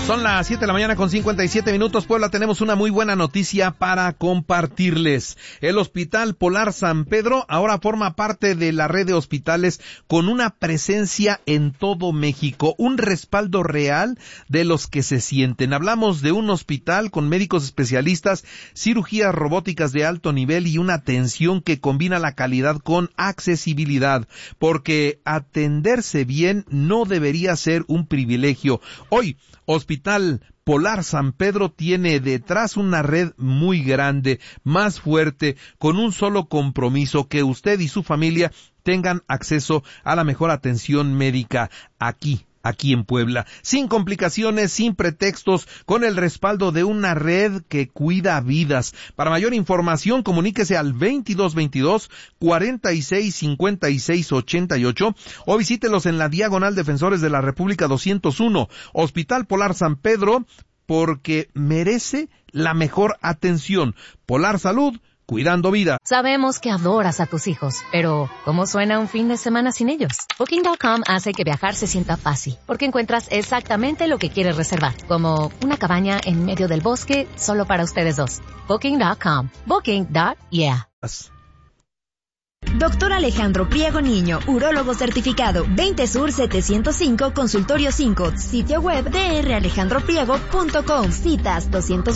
Son las 7 de la mañana con 57 minutos. Puebla, tenemos una muy buena noticia para compartirles. El Hospital Polar San Pedro ahora forma parte de la red de hospitales con una presencia en todo México, un respaldo real de los que se sienten. Hablamos de un hospital con médicos especialistas, cirugías robóticas de alto nivel y una atención que combina la calidad con accesibilidad, porque atenderse bien no debería ser un privilegio. Hoy, Hospital Polar San Pedro tiene detrás una red muy grande, más fuerte, con un solo compromiso: que usted y su familia tengan acceso a la mejor atención médica aquí en Puebla, sin complicaciones, sin pretextos, con el respaldo de una red que cuida vidas. Para mayor información, comuníquese al 2222-465688 o visítelos en la Diagonal Defensores de la República 201. Hospital Polar San Pedro, porque merece la mejor atención. Polar Salud, cuidando vida. Sabemos que adoras a tus hijos, pero ¿cómo suena un fin de semana sin ellos? Booking.com hace que viajar se sienta fácil, porque encuentras exactamente lo que quieres reservar, como una cabaña en medio del bosque solo para ustedes dos. Booking.com. Booking.yeah. Doctor Alejandro Priego Niño, urólogo certificado, 20 Sur 705, Consultorio 5, sitio web dralejandropriego.com, citas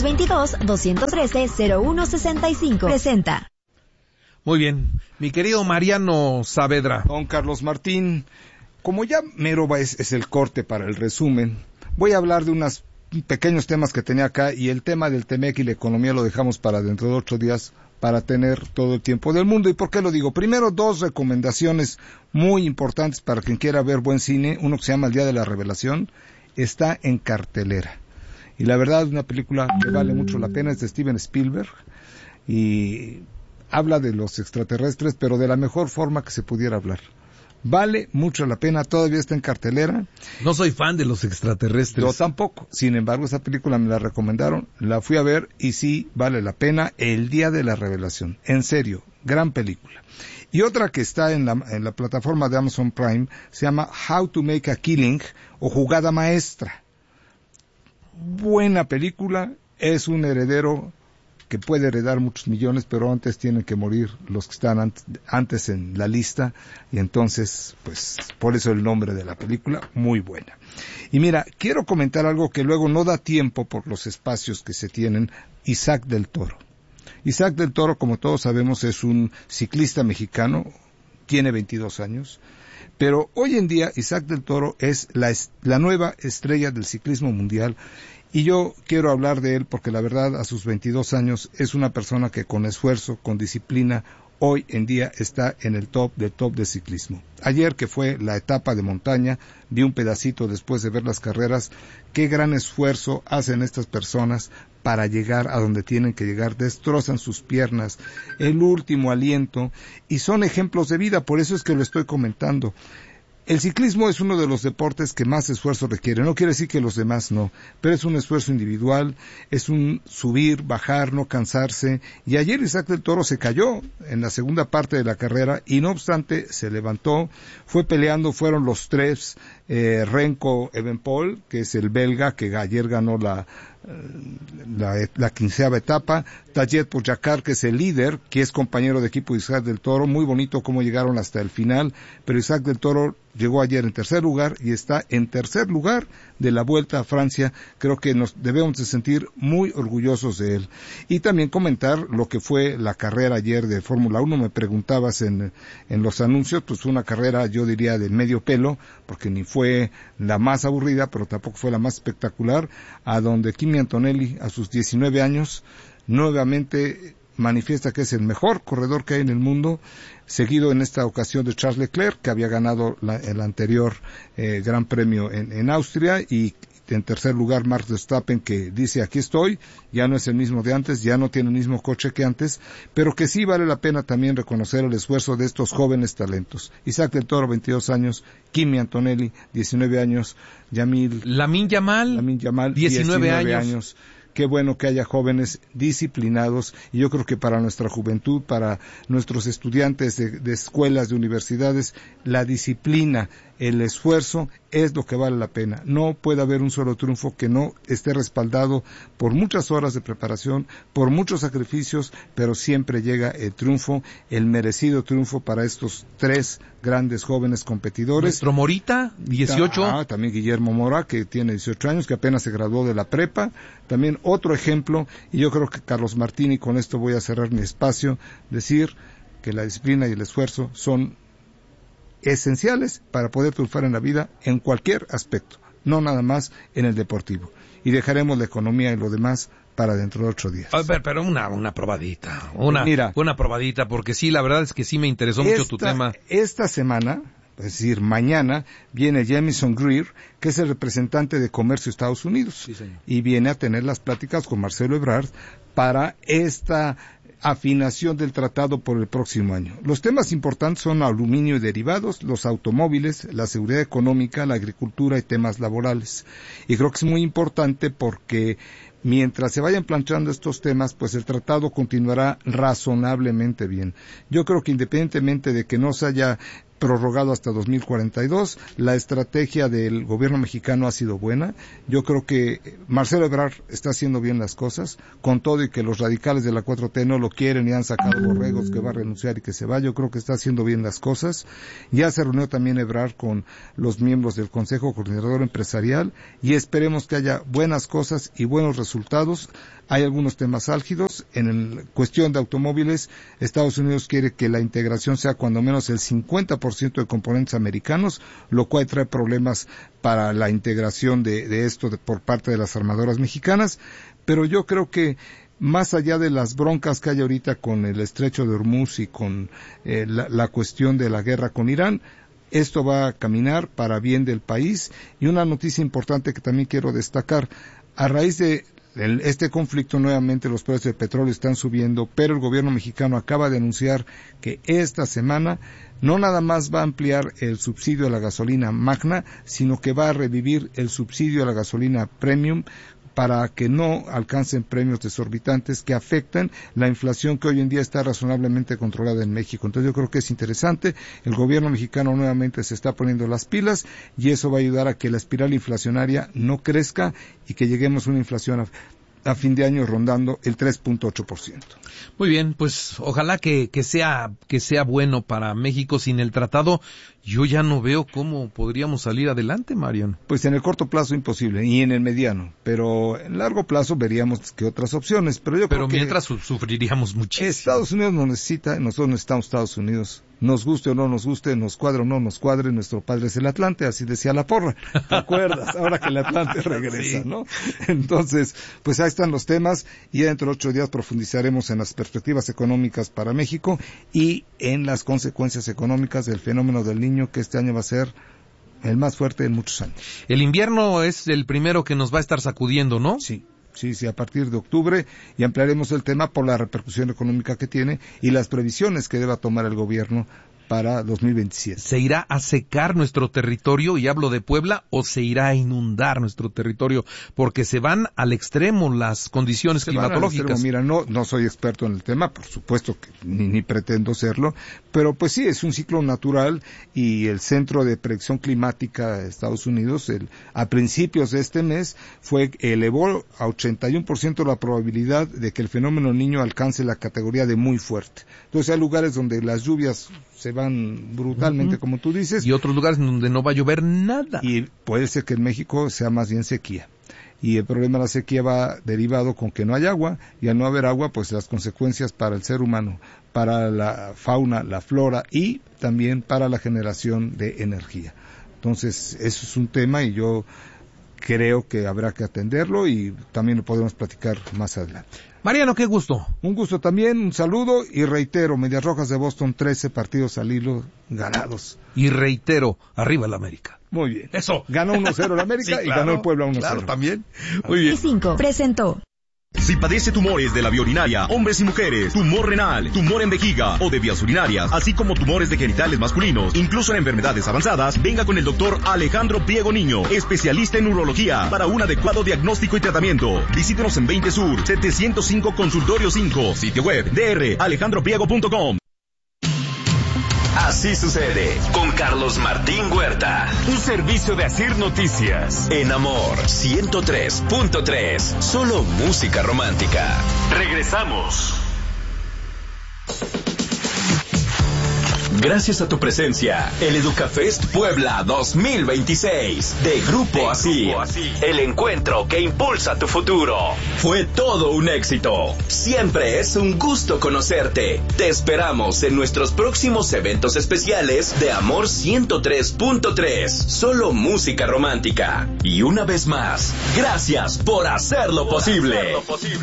222-213-0165. Presenta. Muy bien, mi querido Mariano Saavedra. Don Carlos Martín, como ya mero es el corte para el resumen, voy a hablar de unos pequeños temas que tenía acá, y el tema del TEMEC y la economía lo dejamos para dentro de 8 días, para tener todo el tiempo del mundo. ¿Y por qué lo digo? Primero, 2 recomendaciones muy importantes para quien quiera ver buen cine. Uno que se llama El Día de la Revelación, está en cartelera, y la verdad es una película que vale mucho la pena. Es de Steven Spielberg y habla de los extraterrestres, pero de la mejor forma que se pudiera hablar. Vale mucho la pena, todavía está en cartelera. No soy fan de los extraterrestres. Yo tampoco. Sin embargo, esa película me la recomendaron, la fui a ver y sí vale la pena. El Día de la Revelación. En serio, gran película. Y otra que está en la plataforma de Amazon Prime se llama How to Make a Killing, o Jugada Maestra. Buena película. Es un heredero que puede heredar muchos millones, pero antes tienen que morir los que están antes en la lista, y entonces, pues, por eso el nombre de la película, muy buena. Y mira, quiero comentar algo que luego no da tiempo por los espacios que se tienen. Isaac del Toro. Isaac del Toro, como todos sabemos, es un ciclista mexicano, tiene 22 años, pero hoy en día Isaac del Toro es la nueva estrella del ciclismo mundial. Y yo quiero hablar de él porque la verdad, a sus 22 años, es una persona que con esfuerzo, con disciplina, hoy en día está en el top de ciclismo. Ayer, que fue la etapa de montaña, vi un pedacito después de ver las carreras. Qué gran esfuerzo hacen estas personas para llegar a donde tienen que llegar. Destrozan sus piernas, el último aliento, y son ejemplos de vida. Por eso es que lo estoy comentando. El ciclismo es uno de los deportes que más esfuerzo requiere. No quiere decir que los demás no, pero es un esfuerzo individual, es un subir, bajar, no cansarse. Y ayer Isaac del Toro se cayó en la segunda parte de la carrera, y no obstante se levantó, fue peleando. Fueron los 3, Remco Evenepoel, que es el belga, que ayer ganó la 15ª etapa, Tadej Pogačar, que es el líder, que es compañero de equipo de Isaac del Toro. Muy bonito cómo llegaron hasta el final, pero Isaac del Toro llegó ayer en tercer lugar y está en tercer lugar de la Vuelta a Francia. Creo que nos debemos de sentir muy orgullosos de él. Y también comentar lo que fue la carrera ayer de Fórmula 1. Me preguntabas en los anuncios, pues una carrera, yo diría, de medio pelo, porque ni fue la más aburrida, pero tampoco fue la más espectacular, a donde Kimi Antonelli, a sus 19 años, nuevamente manifiesta que es el mejor corredor que hay en el mundo, seguido en esta ocasión de Charles Leclerc, que había ganado el anterior Gran Premio en Austria, y en tercer lugar Max Verstappen, que dice: aquí estoy, ya no es el mismo de antes, ya no tiene el mismo coche que antes, pero que sí vale la pena también reconocer el esfuerzo de estos jóvenes talentos. Isaac del Toro, 22 años, Kimi Antonelli, 19 años, Lamine Yamal, 19 años. Qué bueno que haya jóvenes disciplinados, y yo creo que para nuestra juventud, para nuestros estudiantes de escuelas, de universidades, la disciplina el esfuerzo es lo que vale la pena. No puede haber un solo triunfo que no esté respaldado por muchas horas de preparación, por muchos sacrificios, pero siempre llega el triunfo, el merecido triunfo para estos 3 grandes jóvenes competidores. Nuestro Morita, 18. También Guillermo Mora, que tiene 18 años, que apenas se graduó de la prepa. También otro ejemplo, y yo creo que Carlos Martín, y con esto voy a cerrar mi espacio, decir que la disciplina y el esfuerzo son esenciales para poder triunfar en la vida en cualquier aspecto, no nada más en el deportivo. Y dejaremos la economía y lo demás para dentro de 8 días. A ver, pero una probadita, una probadita, porque sí, la verdad es que sí me interesó mucho tu tema. Esta semana, es decir, mañana, viene Jamieson Greer, que es el representante de Comercio de Estados Unidos, sí, señor, y viene a tener las pláticas con Marcelo Ebrard para esta afinación del tratado por el próximo año. Los temas importantes son aluminio y derivados, los automóviles, la seguridad económica, la agricultura y temas laborales. Y creo que es muy importante porque mientras se vayan planteando estos temas, pues el tratado continuará razonablemente bien. Yo creo que independientemente de que no se haya prorrogado hasta 2042, la estrategia del gobierno mexicano ha sido buena. Yo creo que Marcelo Ebrard está haciendo bien las cosas, con todo y que los radicales de la 4T no lo quieren y han sacado borregos que va a renunciar y que se va. Yo creo que está haciendo bien las cosas. Ya se reunió también Ebrard con los miembros del Consejo Coordinador Empresarial y esperemos que haya buenas cosas y buenos resultados. Hay algunos temas álgidos. En cuestión de automóviles, Estados Unidos quiere que la integración sea cuando menos el 50% de componentes americanos, lo cual trae problemas para la integración de esto por parte de las armadoras mexicanas. Pero yo creo que más allá de las broncas que hay ahorita con el estrecho de Hormuz y con la cuestión de la guerra con Irán, esto va a caminar para bien del país. Y una noticia importante que también quiero destacar, a raíz de este conflicto, nuevamente los precios de petróleo están subiendo, pero el gobierno mexicano acaba de anunciar que esta semana no nada más va a ampliar el subsidio a la gasolina magna, sino que va a revivir el subsidio a la gasolina premium para que no alcancen premios desorbitantes que afectan la inflación que hoy en día está razonablemente controlada en México. Entonces yo creo que es interesante, el gobierno mexicano nuevamente se está poniendo las pilas y eso va a ayudar a que la espiral inflacionaria no crezca y que lleguemos a una inflación a fin de año rondando el 3.8%. Muy bien, pues ojalá que sea bueno para México. Sin el tratado, yo ya no veo cómo podríamos salir adelante, Mariano. Pues en el corto plazo imposible, y en el mediano, pero en largo plazo veríamos que otras opciones. Pero creo que mientras sufriríamos muchísimo. Estados Unidos nos necesita, nosotros necesitamos Estados Unidos. Nos guste o no nos guste, nos cuadre o no nos cuadre, nuestro padre es el Atlante, así decía la porra. ¿Te acuerdas? Ahora que el Atlante regresa, sí, ¿no? Entonces, pues ahí están los temas y dentro de 8 días profundizaremos en las perspectivas económicas para México y en las consecuencias económicas del fenómeno del Niño, que este año va a ser el más fuerte en muchos años. El invierno es el primero que nos va a estar sacudiendo, ¿no? Sí. Sí, a partir de octubre, y ampliaremos el tema por la repercusión económica que tiene y las previsiones que deba tomar el gobierno para 2027. ¿Se irá a secar nuestro territorio, y hablo de Puebla, o se irá a inundar nuestro territorio? Porque se van al extremo las condiciones climatológicas. Mira, no soy experto en el tema, por supuesto que ni pretendo serlo, pero pues sí, es un ciclo natural y el Centro de Predicción Climática de Estados Unidos, a principios de este mes, elevó a 81% la probabilidad de que el fenómeno Niño alcance la categoría de muy fuerte. Entonces hay lugares donde las lluvias se van brutalmente, como tú dices. Y otros lugares donde no va a llover nada. Y puede ser que en México sea más bien sequía. Y el problema de la sequía va derivado con que no hay agua, y al no haber agua, pues las consecuencias para el ser humano, para la fauna, la flora y también para la generación de energía. Entonces, eso es un tema y yo creo que habrá que atenderlo y también lo podemos platicar más adelante. Mariano, qué gusto. Un gusto también, un saludo y reitero, Medias Rojas de Boston, 13 partidos al hilo ganados. Y reitero, arriba el América. Muy bien. Eso. Ganó 1-0 el América, sí, claro, y ganó el Puebla 1-0. Claro, también. Muy bien. 5 presentó. Si padece tumores de la vía urinaria, hombres y mujeres, tumor renal, tumor en vejiga o de vías urinarias, así como tumores de genitales masculinos, incluso en enfermedades avanzadas, venga con el doctor Alejandro Priego Niño, especialista en urología, para un adecuado diagnóstico y tratamiento. Visítenos en 20 Sur, 705 Consultorio 5, sitio web dralejandropriego.com. Así Así sucede con Carlos Martín Huerta. Un servicio de Asir Noticias. En Amor 103.3. Solo música romántica. Regresamos. Gracias a tu presencia, el EducaFest Puebla 2026 de Grupo Asir. El encuentro que impulsa tu futuro. Fue todo un éxito. Siempre es un gusto conocerte. Te esperamos en nuestros próximos eventos especiales de Amor 103.3. Solo música romántica. Y una vez más, gracias por hacerlo posible.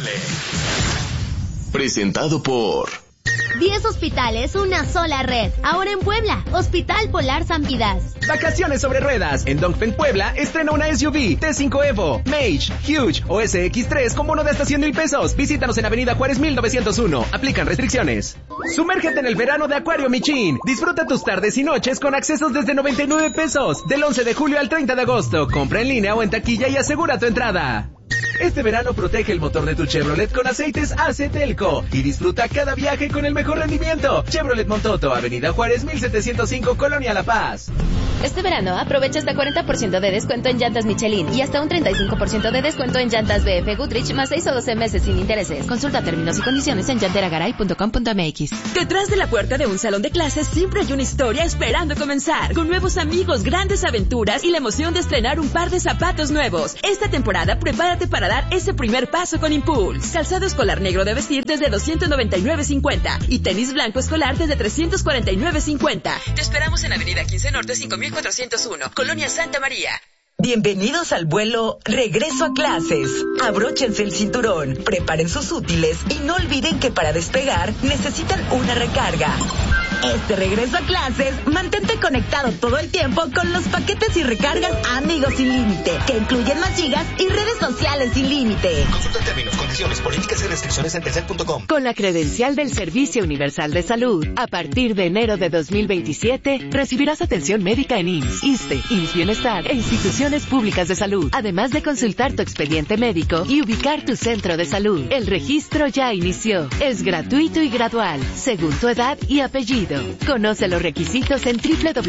Presentado por 10 hospitales, una sola red. Ahora en Puebla, Hospital Polar San Bidas. Vacaciones sobre ruedas. En Dongfeng Puebla estrena una SUV T5 Evo, Mage, Huge o SX3 con bono de hasta 100,000 pesos. Visítanos en Avenida Juárez 1901. Aplican restricciones. Sumérgete en el verano de Acuario Michin. Disfruta tus tardes y noches con accesos desde 99 pesos. Del 11 de julio al 30 de agosto. Compra en línea o en taquilla y asegura tu entrada. Este verano protege el motor de tu Chevrolet con aceites Acetelco y disfruta cada viaje con el mejor rendimiento. Chevrolet Montoto, Avenida Juárez 1705, Colonia La Paz. Este verano aprovecha hasta 40% de descuento en llantas Michelin y hasta un 35% de descuento en llantas BF Goodrich más 6 o 12 meses sin intereses. Consulta términos y condiciones en llanteragaray.com.mx. Detrás de la puerta de un salón de clases siempre hay una historia esperando comenzar, con nuevos amigos, grandes aventuras y la emoción de estrenar un par de zapatos nuevos. Esta temporada prepárate para dar ese primer paso con Impulse. Calzado escolar negro de vestir desde $299.50 y tenis blanco escolar desde $349.50. Te esperamos en Avenida 15 Norte 5401, Colonia Santa María. Bienvenidos al vuelo Regreso a Clases. Abróchense el cinturón, preparen sus útiles y no olviden que para despegar necesitan una recarga. Este regreso a clases, mantente conectado todo el tiempo con los paquetes y recargas Amigos sin límite, que incluyen más gigas y redes sociales sin límite. Consulta términos, condiciones, políticas y restricciones en telcel.com. Con la credencial del Servicio Universal de Salud, a partir de enero de 2027, recibirás atención médica en IMSS, ISSSTE, IMSS Bienestar e instituciones públicas de salud, además de consultar tu expediente médico y ubicar tu centro de salud. El registro ya inició. Es gratuito y gradual, según tu edad y apellido. Conoce los requisitos en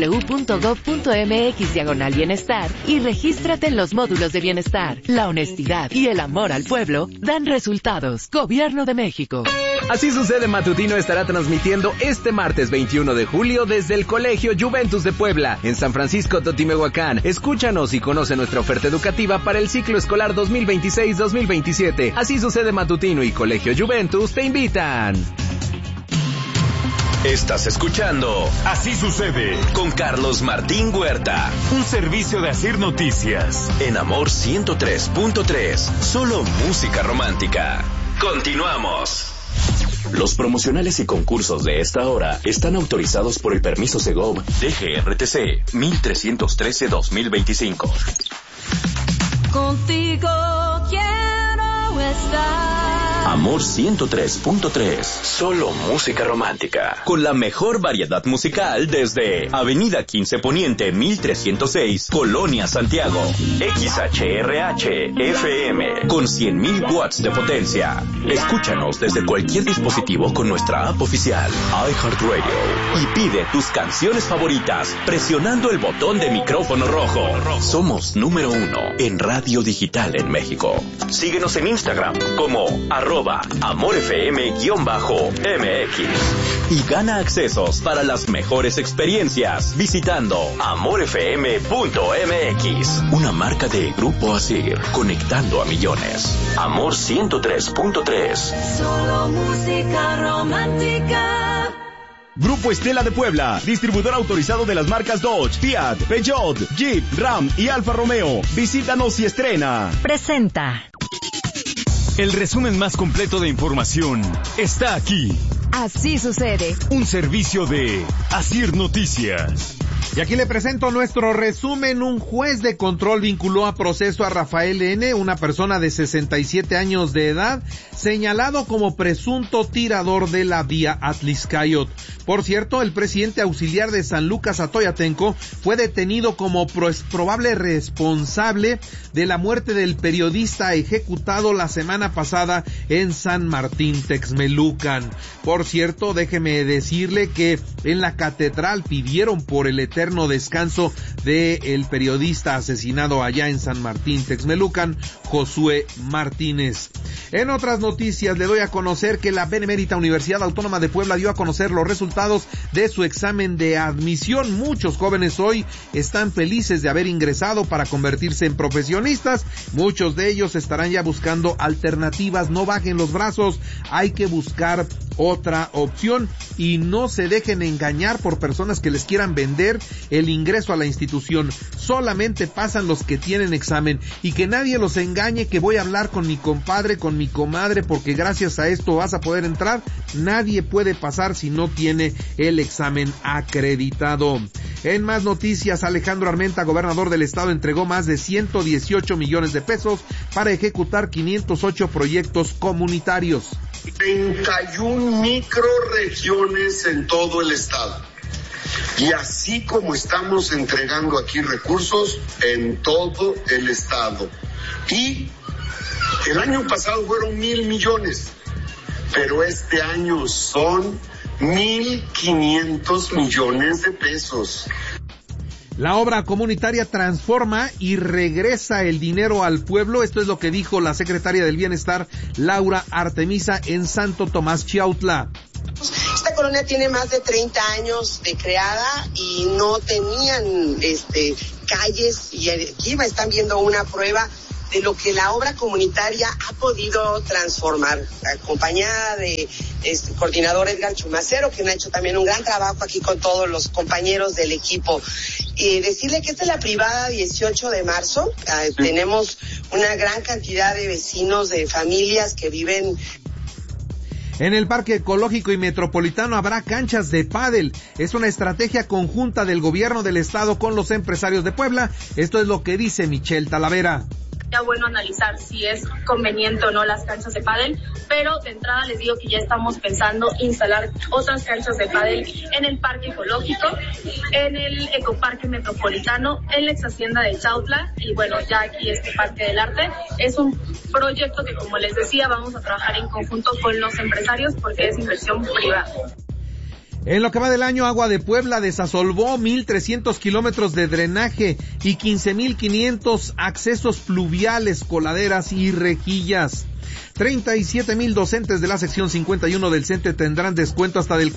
www.gov.mx/bienestar y regístrate en los módulos de bienestar. La honestidad y el amor al pueblo dan resultados. Gobierno de México. Así sucede matutino estará transmitiendo este martes 21 de julio desde el Colegio Juventus de Puebla, en San Francisco Totimehuacán. Escúchanos y conoce nuestra oferta educativa para el ciclo escolar 2026-2027. Así sucede matutino y Colegio Juventus te invitan. Estás escuchando Así sucede con Carlos Martín Huerta. Un servicio de Asir Noticias. En Amor 103.3. Solo música romántica. Continuamos. Los promocionales y concursos de esta hora están autorizados por el permiso Segov DGRTC 1313-2025. Contigo quiero estar. Amor 103.3. Solo música romántica. Con la mejor variedad musical desde Avenida 15 Poniente 1306, Colonia Santiago. XHRH FM con 100,000 watts de potencia. Escúchanos desde cualquier dispositivo con nuestra app oficial iHeartRadio y pide tus canciones favoritas presionando el botón de micrófono rojo. Somos número 1 en radio digital en México. Síguenos en Instagram como @AmorFM_MX y gana accesos para las mejores experiencias visitando amorfm.mx, una marca de Grupo Asir, conectando a millones. Amor 103.3. Solo música romántica. Grupo Estela de Puebla, distribuidor autorizado de las marcas Dodge, Fiat, Peugeot, Jeep, Ram y Alfa Romeo. Visítanos y estrena. Presenta. El resumen más completo de información está aquí. Así sucede. Un servicio de Asir Noticias. Y aquí le presento nuestro resumen. Un juez de control vinculó a proceso a Rafael N., una persona de 67 años de edad, señalado como presunto tirador de la vía Atlixcayot. Por cierto, el presidente auxiliar de San Lucas Atoyatenco fue detenido como probable responsable de la muerte del periodista ejecutado la semana pasada en San Martín Texmelucan. Por cierto, déjeme decirle que en la catedral pidieron por el eterno descanso del periodista asesinado allá en San Martín Texmelucan, Josué Martínez. En otras noticias, le doy a conocer que la Benemérita Universidad Autónoma de Puebla dio a conocer los resultados de su examen de admisión. Muchos jóvenes hoy están felices de haber ingresado para convertirse en profesionistas. Muchos de ellos estarán ya buscando alternativas. No bajen los brazos, hay que buscar otra opción y no se dejen engañar por personas que les quieran vender el ingreso a la institución. Solamente pasan los que tienen examen, y que nadie los engañe que voy a hablar con mi compadre, con mi comadre, porque gracias a esto vas a poder entrar. Nadie puede pasar si no tiene el examen acreditado. En más noticias, Alejandro Armenta, gobernador del estado, entregó más de 118 millones de pesos para ejecutar 508 proyectos comunitarios. 31 microrregiones en todo el estado. Y así como estamos entregando aquí recursos en todo el estado. Y el año pasado fueron 1,000 millones, pero este año son 1,500 millones de pesos. La obra comunitaria transforma y regresa el dinero al pueblo. Esto es lo que dijo la secretaria del Bienestar, Laura Artemisa, en Santo Tomás Chiautla. Esta colonia tiene más de 30 años de creada y no tenían calles, y aquí están viendo una prueba de lo que la obra comunitaria ha podido transformar, acompañada de coordinador Edgar Chumacero, quien ha hecho también un gran trabajo aquí con todos los compañeros del equipo. Decirle que esta es la privada 18 de marzo, tenemos una gran cantidad de vecinos, de familias que viven. En el Parque Ecológico y Metropolitano habrá canchas de pádel. Es una estrategia conjunta del gobierno del estado con los empresarios de Puebla. Esto es lo que dice Michelle Talavera. Ya bueno analizar si es conveniente o no las canchas de pádel, pero de entrada les digo que ya estamos pensando instalar otras canchas de pádel en el Parque Ecológico, en el Ecoparque Metropolitano, en la ex hacienda de Chautla, y bueno, ya aquí este Parque del Arte. Es un proyecto que, como les decía, vamos a trabajar en conjunto con los empresarios porque es inversión privada. En lo que va del año, Agua de Puebla desasolvó 1,300 kilómetros de drenaje y 15,500 accesos pluviales, coladeras y rejillas. 37,000 docentes de la sección 51 del CENTE tendrán descuento hasta del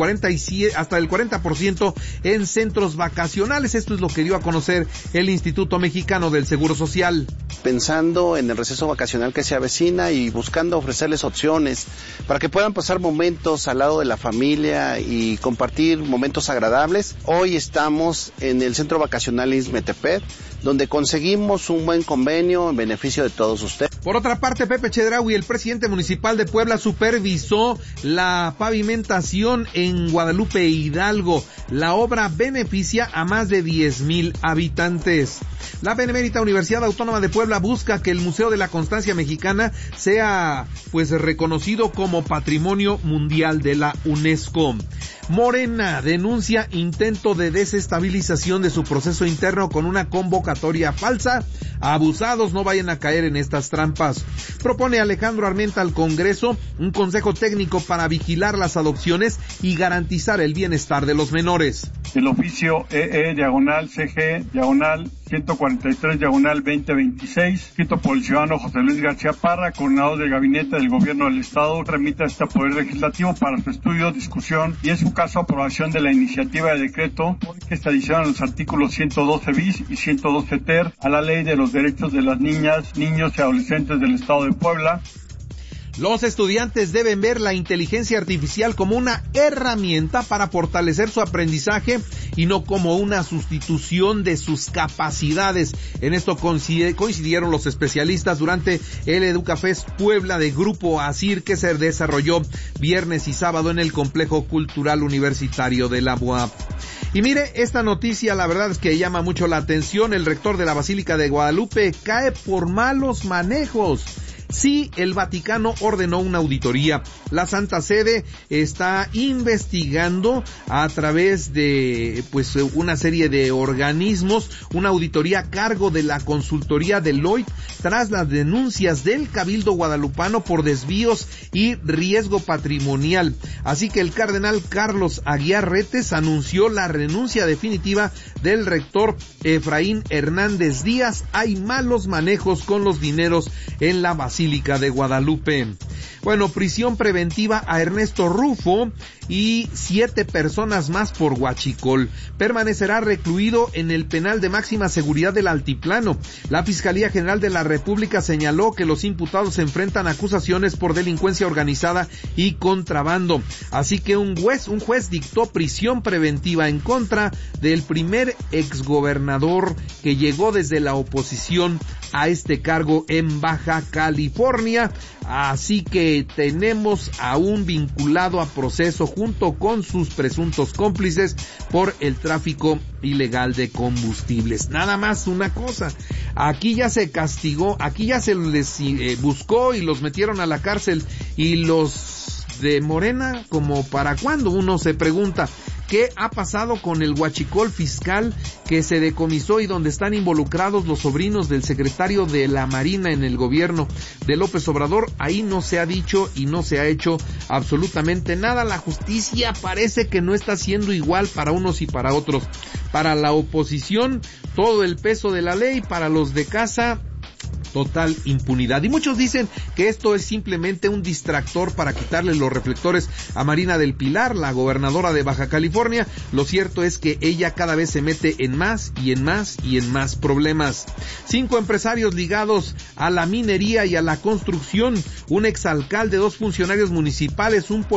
40% en centros vacacionales. Esto es lo que dio a conocer el Instituto Mexicano del Seguro Social. Pensando en el receso vacacional que se avecina y buscando ofrecerles opciones para que puedan pasar momentos al lado de la familia y compartir momentos agradables. Hoy estamos en el Centro Vacacional Ixmetepec, donde conseguimos un buen convenio en beneficio de todos ustedes. Por otra parte, Pepe Chedraui, el presidente municipal de Puebla, supervisó la pavimentación en Guadalupe Hidalgo. La obra beneficia a más de 10,000 habitantes. La Benemérita Universidad Autónoma de Puebla busca que el Museo de la Constancia Mexicana sea reconocido como Patrimonio Mundial de la UNESCO. Morena denuncia intento de desestabilización de su proceso interno con una convocatoria falsa. Abusados no vayan a caer en estas trampas. Propone Alejandro Armenta al Congreso un consejo técnico para vigilar las adopciones y garantizar el bienestar de los menores. El oficio EE/CG/143/2026, escrito por el ciudadano José Luis García Parra, coordinador del Gabinete del Gobierno del Estado, remite a este Poder Legislativo para su estudio, discusión y, en su caso, aprobación de la iniciativa de decreto que se adicionan los artículos 112 bis y 112 ter a la Ley de los Derechos de las Niñas, Niños y Adolescentes del Estado de Puebla. Los estudiantes deben ver la inteligencia artificial como una herramienta para fortalecer su aprendizaje y no como una sustitución de sus capacidades. En esto coincidieron los especialistas durante el Educafest Puebla de Grupo ASIR, que se desarrolló viernes y sábado en el Complejo Cultural Universitario de la UAP. Y mire, esta noticia la verdad es que llama mucho la atención. El rector de la Basílica de Guadalupe cae por malos manejos. Sí, el Vaticano ordenó una auditoría. La Santa Sede está investigando a través de una serie de organismos una auditoría a cargo de la consultoría Deloitte tras las denuncias del Cabildo guadalupano por desvíos y riesgo patrimonial. Así que el cardenal Carlos Aguiar Retes anunció la renuncia definitiva del rector Efraín Hernández Díaz. Hay malos manejos con los dineros en la Basílica de Guadalupe. Bueno, prisión preventiva a Ernesto Rufo y 7 personas más por huachicol. Permanecerá recluido en el penal de máxima seguridad del Altiplano. La Fiscalía General de la República señaló que los imputados enfrentan acusaciones por delincuencia organizada y contrabando. Así que un juez dictó prisión preventiva en contra del primer exgobernador que llegó desde la oposición a este cargo en Baja California. Así que tenemos a un vinculado a proceso junto con sus presuntos cómplices por el tráfico ilegal de combustibles. Nada más una cosa, aquí ya se castigó, aquí ya se les buscó y los metieron a la cárcel, y los de Morena, ¿como para cuándo? Uno se pregunta. ¿Qué ha pasado con el huachicol fiscal que se decomisó y donde están involucrados los sobrinos del secretario de la Marina en el gobierno de López Obrador? Ahí no se ha dicho y no se ha hecho absolutamente nada. La justicia parece que no está haciendo igual para unos y para otros. Para la oposición, todo el peso de la ley; para los de casa, total impunidad. Y muchos dicen que esto es simplemente un distractor para quitarle los reflectores a Marina del Pilar, la gobernadora de Baja California. Lo cierto es que ella cada vez se mete en más y en más y en más problemas. 5 empresarios ligados a la minería y a la construcción, un exalcalde, 2 funcionarios municipales, un